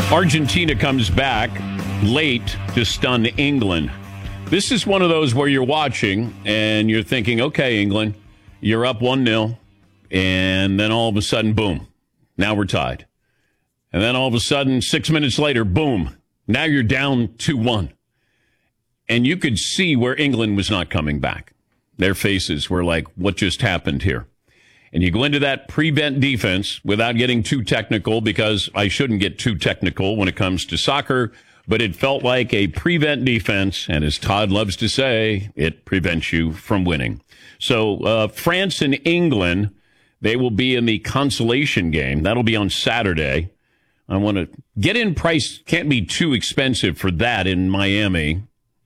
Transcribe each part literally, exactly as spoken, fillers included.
Argentina comes back late to stun England. This is one of those where you're watching and you're thinking, okay, England, you're up one nil, and then all of a sudden, boom, now we're tied. And then all of a sudden, six minutes later, boom, now you're down two one. And you could see where England was not coming back. Their faces were like, what just happened here? And you go into that prevent defense without getting too technical, because I shouldn't get too technical when it comes to soccer, but it felt like a prevent defense, and as Todd loves to say, it prevents you from winning. So uh, France and England, they will be in the consolation game. That'll be on Saturday. I want to get in price, can't be too expensive for that in Miami.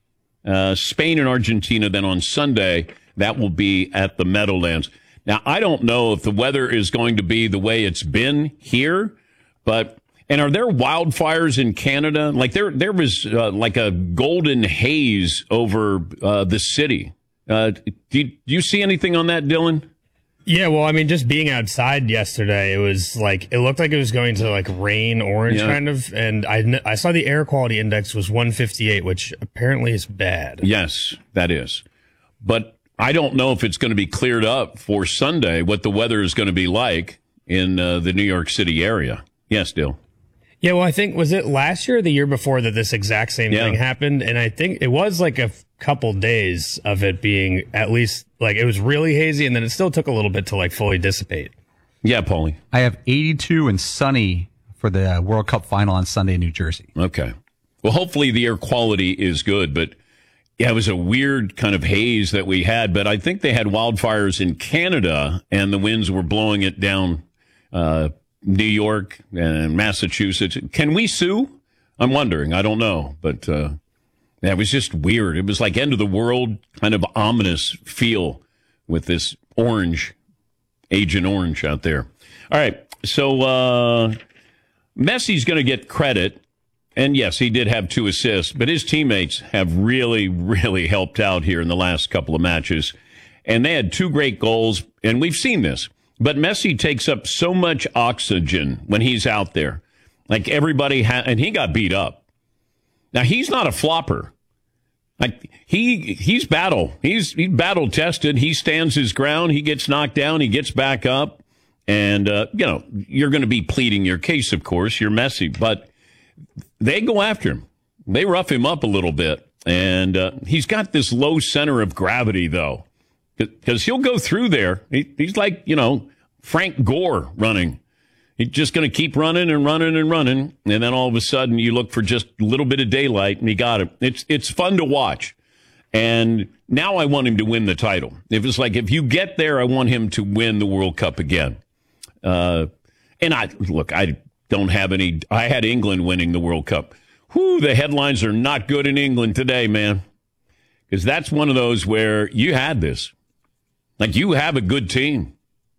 Uh, Spain and Argentina then on Sunday, that will be at the Meadowlands. Now, I don't know if the weather is going to be the way it's been here, but, and are there wildfires in Canada? Like there, there was uh, like a golden haze over uh, the city. Uh, do, you, do you see anything on that, Dylan? Yeah, well, I mean, just being outside yesterday, it was like, it looked like it was going to like rain orange yeah. kind of. And I, I saw the air quality index was one fifty-eight, which apparently is bad. Yes, that is. But I don't know if it's going to be cleared up for Sunday, what the weather is going to be like in uh, the New York City area. Yes, Dill. Yeah, well, I think, was it last year or the year before that this exact same yeah. thing happened? And I think it was like a f- couple days of it being at least, like, it was really hazy, and then it still took a little bit to, like, fully dissipate. Yeah, Paulie. I have eighty-two and sunny for the World Cup final on Sunday in New Jersey. Okay. Well, hopefully the air quality is good, but yeah, it was a weird kind of haze that we had, but I think they had wildfires in Canada, and the winds were blowing it down uh, New York and Massachusetts. Can we sue? I'm wondering. I don't know, but uh, yeah, it was just weird. It was like end of the world kind of ominous feel with this orange, Agent Orange out there. All right, so uh, Messi's going to get credit. And yes, he did have two assists, but his teammates have really, really helped out here in the last couple of matches. And they had two great goals, and we've seen this. But Messi takes up so much oxygen when he's out there. Like everybody, ha- and he got beat up. Now, he's not a flopper. Like he, he's battle. He's, he's battle tested. He stands his ground. He gets knocked down. He gets back up. And, uh, you know, you're going to be pleading your case, of course. You're Messi, but they go after him. They rough him up a little bit. And uh, he's got this low center of gravity, though, because he'll go through there. He, he's like, you know, Frank Gore running. He's just going to keep running and running and running. And then all of a sudden you look for just a little bit of daylight, and he got him. It's, it's fun to watch. And now I want him to win the title. If it's like, if you get there, I want him to win the World Cup again. Uh, and I, look, I don't have any. I had England winning the World Cup. Whew, the headlines are not good in England today, man. Because that's one of those where you had this. Like, you have a good team.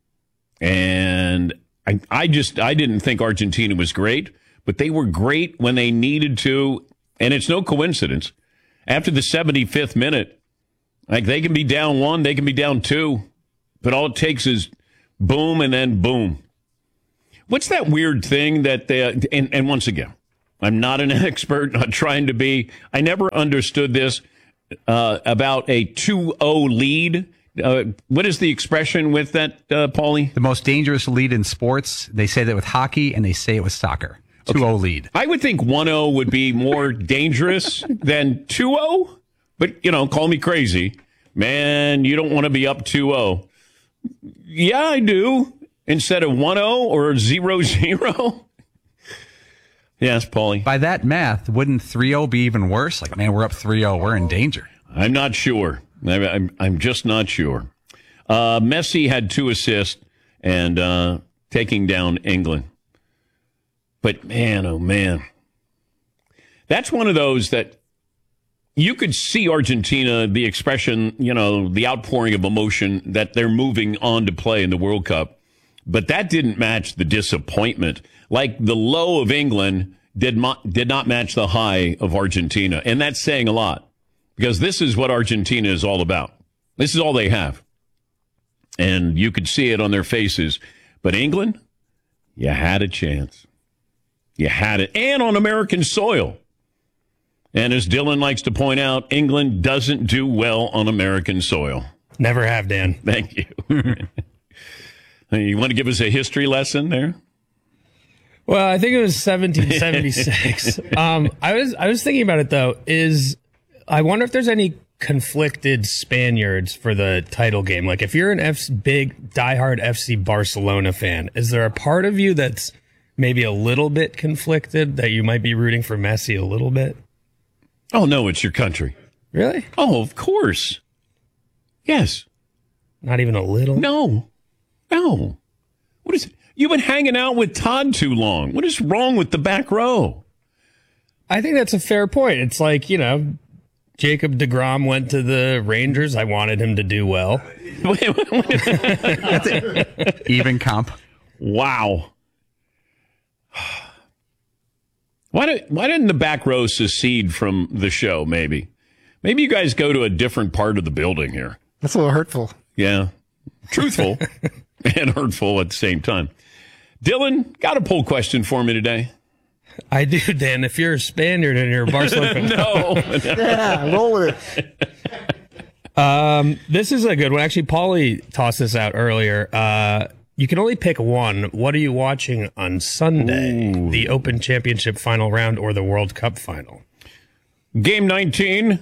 And I, I just, I didn't think Argentina was great, but they were great when they needed to. And it's no coincidence. After the seventy-fifth minute, like, they can be down one, they can be down two, but all it takes is boom and then boom. What's that weird thing that they, and, and once again, I'm not an expert, not trying to be. I never understood this uh, about a two oh lead. Uh, what is the expression with that, uh, Paulie? The most dangerous lead in sports. They say that with hockey, and they say it with soccer. two oh okay. lead. I would think one oh would be more dangerous than two oh, but, you know, call me crazy. Man, you don't want to be up two oh. Yeah, I do. Instead of one oh or zero zero? Yes, Paulie. By that math, wouldn't three oh be even worse? Like, man, we're up three oh. We're in danger. I'm not sure. I'm, I'm just not sure. Uh, Messi had two assists and uh, taking down England. But, man, oh, man. That's one of those that you could see Argentina, the expression, you know, the outpouring of emotion that they're moving on to play in the World Cup. But that didn't match the disappointment. Like the low of England did not, did not match the high of Argentina. And that's saying a lot, because this is what Argentina is all about. This is all they have. And you could see it on their faces. But England, you had a chance. You had it. And on American soil. And as Dylan likes to point out, England doesn't do well on American soil. Never have, Dan. Thank you. You want to give us a history lesson there? Well, I think it was seventeen seventy-six. um, I was I was thinking about it, though. Is I wonder if there's any conflicted Spaniards for the title game. Like, if you're an F- big, diehard F C Barcelona fan, is there a part of you that's maybe a little bit conflicted, that you might be rooting for Messi a little bit? Oh, no, it's your country. Really? Oh, of course. Yes. Not even a little? No. No. What is it? You've been hanging out with Todd too long. What is wrong with the back row? I think that's a fair point. It's like, you know, Jacob deGrom went to the Rangers. I wanted him to do well. That's it. Even comp. Wow. Why, did, why didn't the back row secede from the show, maybe? Maybe you guys go to a different part of the building here. That's a little hurtful. Yeah. Truthful and hurtful at the same time. Dylan, got a poll question for me today? I do, Dan. If you're a Spaniard and you're a Barcelona fan. no, no. Yeah, roll with it. Um, this is a good one. Actually, Paulie tossed this out earlier. Uh, you can only pick one. What are you watching on Sunday? Ooh. The Open Championship final round or the World Cup final? Game nineteen,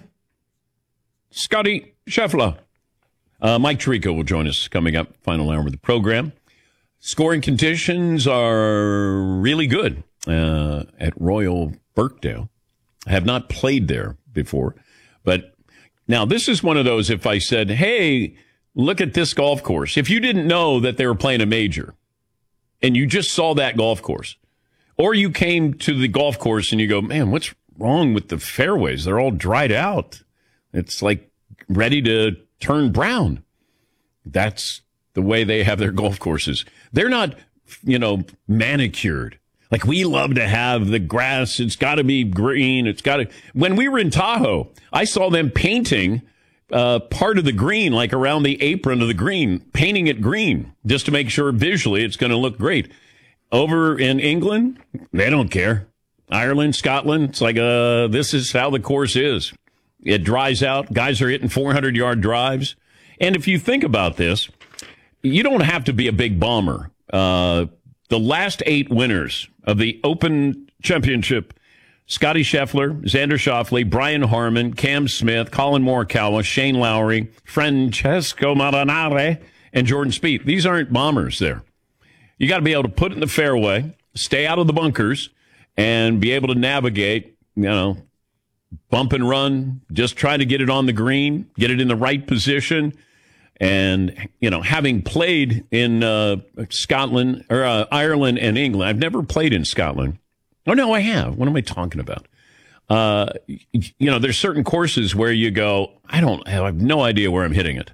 Scotty Scheffler. Uh, Mike Tirico will join us coming up, final hour of the program. Scoring conditions are really good uh, at Royal Birkdale. I have not played there before. But now this is one of those, if I said, hey, look at this golf course. If you didn't know that they were playing a major and you just saw that golf course, or you came to the golf course and you go, man, what's wrong with the fairways? They're all dried out. It's like ready to turn brown. That's the way they have their golf courses. They're not, you know, manicured. Like we love to have the grass. It's got to be green. It's got to. When we were in Tahoe, I saw them painting uh, part of the green, like around the apron of the green, painting it green just to make sure visually it's going to look great. Over in England, they don't care. Ireland, Scotland, it's like, uh, this is how the course is. It dries out. Guys are hitting four hundred yard drives. And if you think about this, you don't have to be a big bomber. Uh, the last eight winners of the Open Championship, Scotty Scheffler, Xander Schauffele, Brian Harman, Cam Smith, Colin Morikawa, Shane Lowry, Francesco Molinari, and Jordan Spieth. These aren't bombers there. You got to be able to put it in the fairway, stay out of the bunkers, and be able to navigate, you know, bump and run, just try to get it on the green, get it in the right position. And, you know, having played in uh, Scotland or uh, Ireland and England, I've never played in Scotland. Oh, no, I have. What am I talking about? Uh, you know, there's certain courses where you go, I don't I have no idea where I'm hitting it.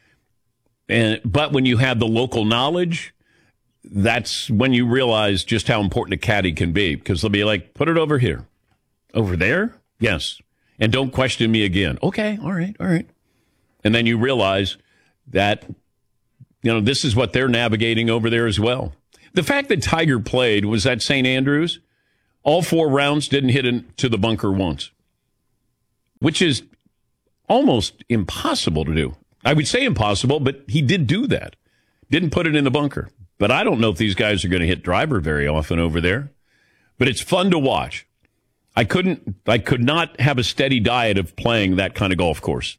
And but when you have the local knowledge, that's when you realize just how important a caddy can be, because they'll be like, put it over here. Over there? Yes. And don't question me again. Okay, all right, all right. And then you realize that, you know, this is what they're navigating over there as well. The fact that Tiger played was at Saint Andrews, all four rounds didn't hit into the bunker once, which is almost impossible to do. I would say impossible, but he did do that. Didn't put it in the bunker. But I don't know if these guys are going to hit driver very often over there. But it's fun to watch. I couldn't, I could not have a steady diet of playing that kind of golf course.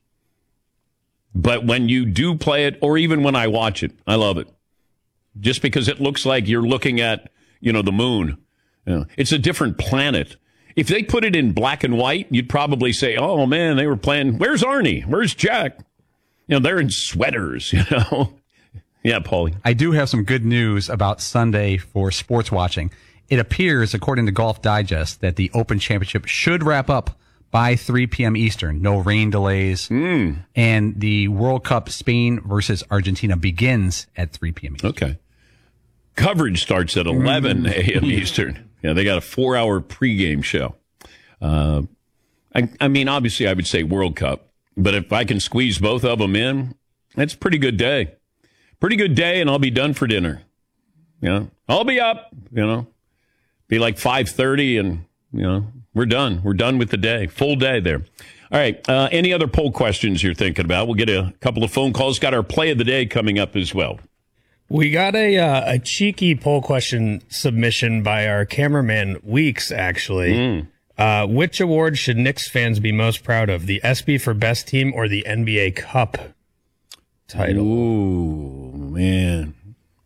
But when you do play it, or even when I watch it, I love it. Just because it looks like you're looking at, you know, the moon. You know, it's a different planet. If they put it in black and white, you'd probably say, oh, man, they were playing. Where's Arnie? Where's Jack? You know, they're in sweaters, you know. Yeah, Paulie. I do have some good news about Sunday for sports watching. It appears, according to Golf Digest, that the Open Championship should wrap up by three p.m. Eastern. No rain delays. Mm. And the World Cup Spain versus Argentina begins at three p.m. Eastern. Okay. Coverage starts at eleven a.m. Eastern. Yeah, they got a four-hour pregame show. Uh, I, I mean, obviously, I would say World Cup. But if I can squeeze both of them in, that's a pretty good day. Pretty good day, and I'll be done for dinner. You know, I'll be up, you know. Be like five thirty, and you know we're done. We're done with the day. Full day there. All right. Uh, any other poll questions you're thinking about? We'll get a couple of phone calls. Got our play of the day coming up as well. We got a uh, a cheeky poll question submission by our cameraman Weeks, actually. Mm. Uh, which award should Knicks fans be most proud of? The ESPY for best team or the N B A Cup title? Ooh, man.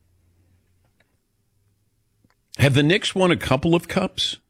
Have the Knicks won a couple of cups?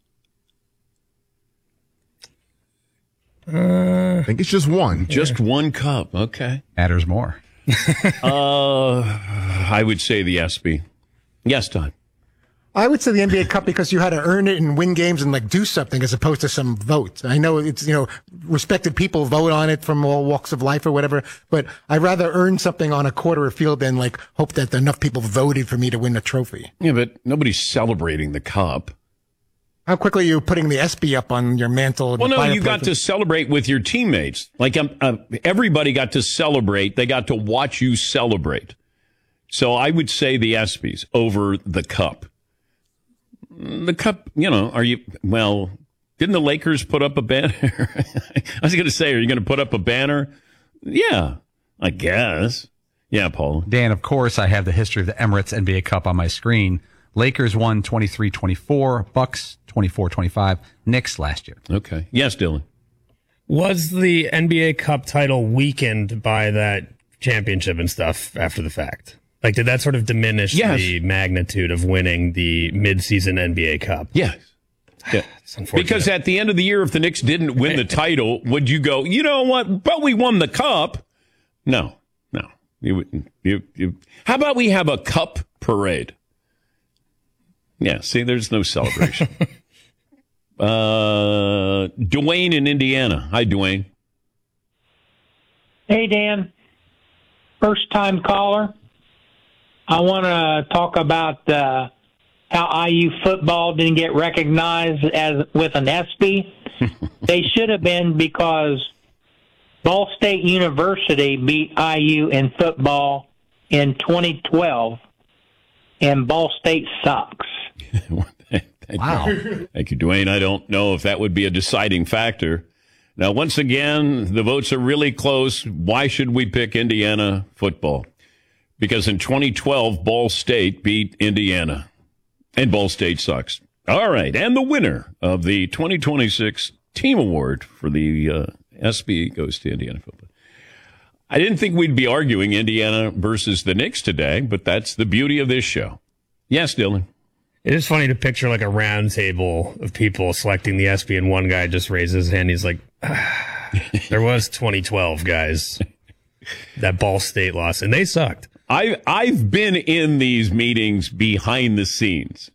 Uh, I think it's just one. Just yeah. one cup. Okay. Matters more. uh, I would say the ESPY. Yes, Todd. I would say the N B A Cup because you had to earn it and win games and like do something as opposed to some vote. I know it's, you know, respected people vote on it from all walks of life or whatever, but I'd rather earn something on a quarter of field than like hope that enough people voted for me to win the trophy. Yeah, but nobody's celebrating the cup. How quickly are you putting the ESPY up on your mantle? Well, no, you got to celebrate with your teammates. Like um, uh, everybody got to celebrate. They got to watch you celebrate. So I would say the ESPYs over the cup. The cup, you know, are you, well, didn't the Lakers put up a banner? I was going to say, are you going to put up a banner? Yeah, I guess. Yeah, Paul. Dan, of course, I have the history of the Emirates N B A Cup on my screen. Lakers won twenty-three twenty-four, Bucks twenty-four twenty-five, Knicks last year. Okay. Yes, Dylan. Was the N B A Cup title weakened by that championship and stuff after the fact? Like, did that sort of diminish yes. the magnitude of winning the midseason N B A Cup? Yes. Yeah. Because at the end of the year, if the Knicks didn't win the title, would you go, you know what, but we won the cup? No, no. You, you, you. How about we have a cup parade? Yeah, see, there's no celebration. uh, Dwayne in Indiana. Hi, Dwayne. Hey, Dan. First time caller. I want to talk about uh, how I U football didn't get recognized as with an ESPY. They should have been, because Ball State University beat I U in football in twenty twelve, and Ball State sucks. Thank wow. You. Thank you, Dwayne. I don't know if that would be a deciding factor. Now, once again, the votes are really close. Why should we pick Indiana football? Because in twenty twelve, Ball State beat Indiana, and Ball State sucks. All right, and the winner of the twenty twenty-six Team Award for the uh, ESPY goes to Indiana football. I didn't think we'd be arguing Indiana versus the Knicks today, but that's the beauty of this show. Yes, Dylan. It is funny to picture like a round table of people selecting the ESPY, and one guy just raises his hand. He's like, ah, there was twenty twelve, guys. That Ball State loss, and they sucked. I, I've been in these meetings behind the scenes,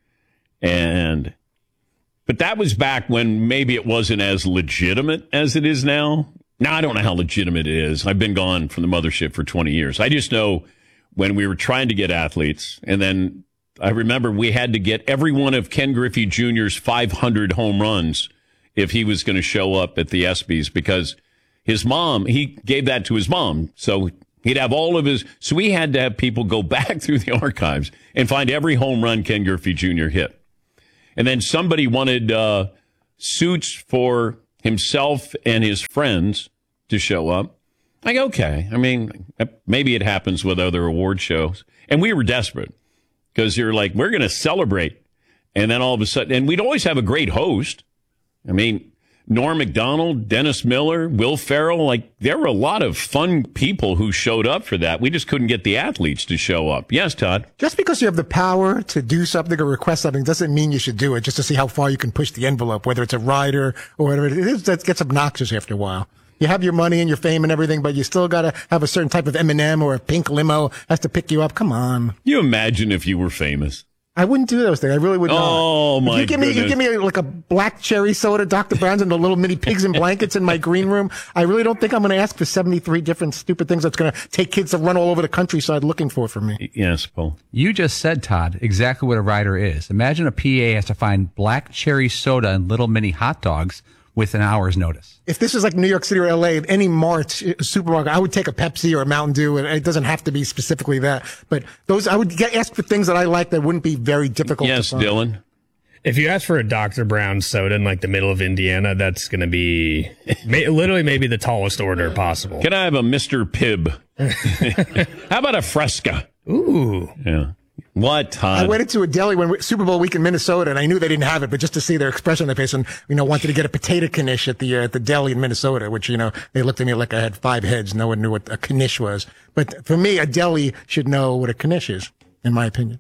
and but that was back when maybe it wasn't as legitimate as it is now. Now, I don't know how legitimate it is. I've been gone from the mothership for twenty years. I just know when we were trying to get athletes, and then I remember we had to get every one of Ken Griffey Junior's five hundred home runs if he was going to show up at the ESPYs, because his mom, he gave that to his mom, so he'd have all of his, so we had to have people go back through the archives and find every home run Ken Griffey Junior hit. And then somebody wanted uh, suits for himself and his friends to show up. Like, okay, I mean, maybe it happens with other award shows. And we were desperate because you're like, we're going to celebrate. And then all of a sudden, and we'd always have a great host. I mean, Norm Macdonald, Dennis Miller, Will Ferrell, like there were a lot of fun people who showed up for that. We just couldn't get the athletes to show up. Yes, Todd? Just because you have the power to do something or request something doesn't mean you should do it, just to see how far you can push the envelope, whether it's a rider or whatever it is. That gets obnoxious after a while. You have your money and your fame and everything, but you still got to have a certain type of M and M or a pink limo has to pick you up. Come on. You imagine if you were famous. I wouldn't do those things. I really would not. Oh, my if you give goodness. me, you give me like a black cherry soda, Doctor Brown's, and the little mini pigs in blankets in my green room. I really don't think I'm going to ask for seventy-three different stupid things that's going to take kids to run all over the countryside looking for for me. Yes, Paul. You just said, Todd, exactly what a rider is. Imagine a P A has to find black cherry soda and little mini hot dogs with an hour's notice. If this is like New York City or L A, any mart supermarket, I would take a Pepsi or a Mountain Dew, and it doesn't have to be specifically that. But those, I would get, ask for things that I like that wouldn't be very difficult yes, to find. Dylan. If you ask for a Doctor Brown soda in like the middle of Indiana, that's going to be may, literally maybe the tallest order possible. Can I have a Mister Pibb? How about a Fresca? Ooh. Yeah. What, Todd? I went into a deli when Super Bowl week in Minnesota, and I knew they didn't have it, but just to see their expression on their face, and you know, wanted to get a potato knish at the uh, at the deli in Minnesota, which you know they looked at me like I had five heads. No one knew what a knish was. But for me, a deli should know what a knish is, in my opinion.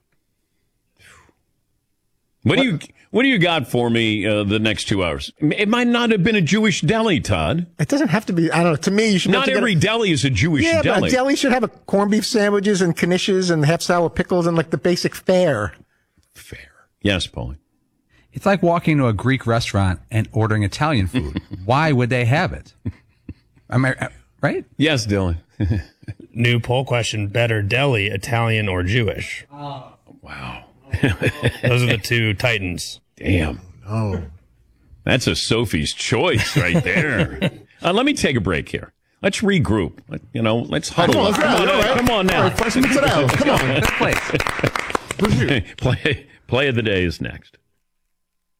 What do you What do you got for me uh, the next two hours? It might not have been a Jewish deli, Todd. It doesn't have to be. I don't know. To me, you should. Not every a, deli is a Jewish yeah, deli. But a deli should have a corned beef sandwiches and knishes and half sour pickles and like the basic fare. Fair. Yes, Paulie. It's like walking to a Greek restaurant and ordering Italian food. Why would they have it? Am I right? Yes, Dylan. New poll question: better deli, Italian or Jewish? Oh, wow. Those are the two titans. Damn. Oh, that's a Sophie's choice right there. uh, let me take a break here. Let's regroup. Let, you know, let's huddle. Come on, up. Come on, right? come on now. All right, first mix it out. Come on. Let's play. play, play of the day is next.